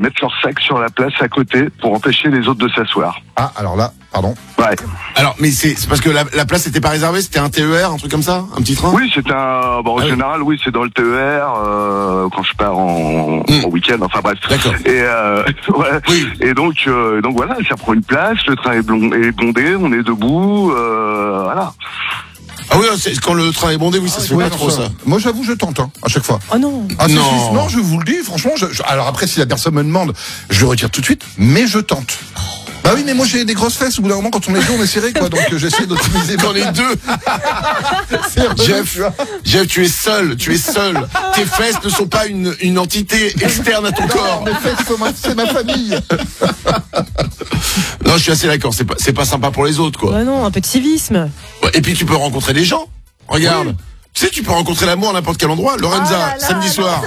mettent leur sac sur la place à côté pour empêcher les autres de s'asseoir. Ah, alors là, pardon. Ouais. Alors, mais c'est parce que la place n'était pas réservée, c'était un TER, un truc comme ça, un petit train. Oui, c'est un. Bon, en général, oui, c'est dans le TER quand je pars en week-end. Enfin bref. D'accord. Et ouais. Oui. Et donc voilà, ça prend une place. Le train est bondé, on est debout. Voilà. Ah oui, quand le train est bondé, oui, ça se fait Ouais, pas trop ça. Moi, j'avoue, je tente, à chaque fois. Oh non. Ah, Non. non, je vous le dis, franchement. Alors après, si la personne me demande, je le retire tout de suite, mais je tente. Bah oui, mais moi j'ai des grosses fesses. Au bout d'un moment, quand on est deux, on est serré, quoi. Donc j'essaie d'optimiser. J'en ai deux. Jeff, tu es seul. Tes fesses ne sont pas une entité externe à ton corps. Mes fesses, c'est ma famille. Non, je suis assez d'accord. C'est pas sympa pour les autres, quoi. Ouais, non, un peu de civisme. Ouais, et puis tu peux rencontrer des gens. Regarde. Tu sais, tu peux rencontrer l'amour à n'importe quel endroit. Lorenza, samedi soir.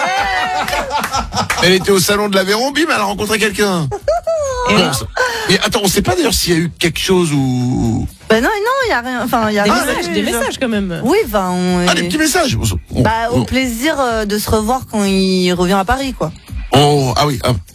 Elle était au salon de l'Aveyron, bim, elle a rencontré quelqu'un. Mais attends, on sait pas d'ailleurs s'il y a eu quelque chose ou... Bah non, il y a rien. Enfin, il y a Des messages quand même. Oui, enfin. des petits messages. Au plaisir de se revoir quand il revient à Paris, quoi. Oh, ah oui.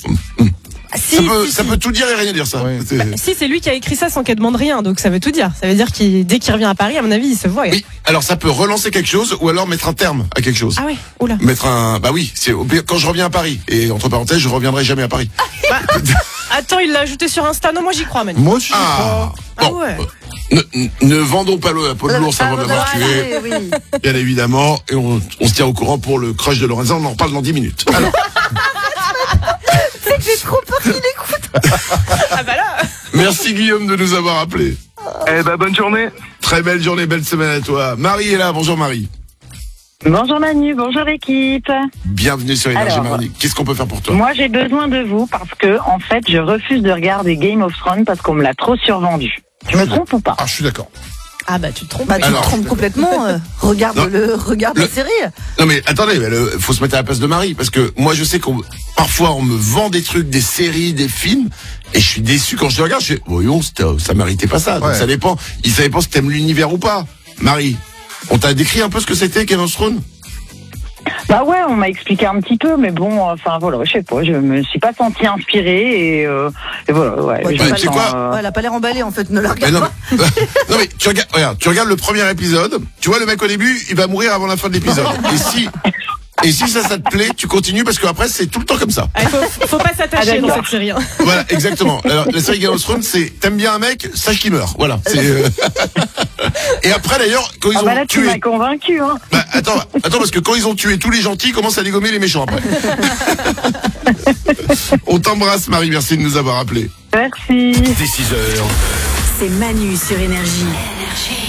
Ça Si. peut tout dire et rien dire, ça. Ouais. Si, c'est lui qui a écrit ça sans qu'elle demande rien, donc ça veut tout dire. Ça veut dire qu'il dès qu'il revient à Paris, à mon avis, il se voit. Oui, alors ça peut relancer quelque chose ou alors mettre un terme à quelque chose. Ah ouais, oula. Bah oui, c'est quand je reviens à Paris. Et entre parenthèses, je reviendrai jamais à Paris. Attends, il l'a ajouté sur Insta. Non, moi j'y crois, Manu. Moi aussi, je crois. Ah Bon, ouais. ne vendons pas la peau de l'ours avant de l'avoir tué, Oui. bien évidemment. Et on se tient au courant pour le crush de Lorenza. On en reparle dans 10 minutes. Alors, C'est que j'ai trop peur qu'il écoute. Ah bah là. merci Guillaume de nous avoir appelés. Eh ben, bonne journée. Très belle journée, belle semaine à toi. Marie est là. Bonjour Marie. Bonjour Manu, bonjour l'équipe. Bienvenue sur Énergie Alors, Mardi. Qu'est-ce qu'on peut faire pour toi? Moi j'ai besoin de vous parce que en fait je refuse de regarder Game of Thrones parce qu'on me l'a trop survendu. Je me trompe ou pas? Ah, je suis d'accord. Ah bah tu te trompes. Bah, tu Alors. te trompes complètement. Regarde la série. Non mais attendez, faut se mettre à la place de Marie parce que moi je sais parfois on me vend des trucs, des séries, des films et je suis déçu quand je les regarde. Je dis voyons, ça méritait pas ça. Donc Ouais. ça dépend. Ça dépend si t'aimes l'univers ou pas. Marie, on t'a décrit un peu ce que c'était Game of Thrones? Bah ouais, on m'a expliqué un petit peu, mais bon, enfin voilà, je sais pas, je me suis pas sentie inspirée et voilà. Ouais, Ouais, tu sais quoi elle a pas l'air emballée en fait. Ne la Mais regarde non, pas. non mais tu regardes le premier épisode. Tu vois le mec au début, il va mourir avant la fin de l'épisode. Et si ça te plaît, tu continues parce qu'après c'est tout le temps comme ça. Ah, faut pas s'attacher dans d'accord. cette série. Hein. Voilà, exactement. Alors, la série Game of Thrones, c'est t'aimes bien un mec, sache qu'il meurt. Voilà. Et après d'ailleurs, quand ils Ah bah là ont tu tué. m'as convaincu, hein. Bah, attends, parce que quand ils ont tué tous les gentils, ils commencent à dégommer les méchants après. On t'embrasse, Marie. Merci de nous avoir appelés. Merci. Dès 6h. C'est Manu sur Énergie.